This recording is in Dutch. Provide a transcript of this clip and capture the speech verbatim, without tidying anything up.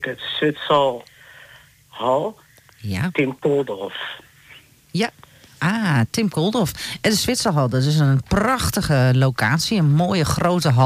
het Zwitserhal. Ja. Tim Koldorf. Ja. Ah, Tim Koldorf. En de Zwitserhal, dat is een prachtige locatie. Een mooie grote hal.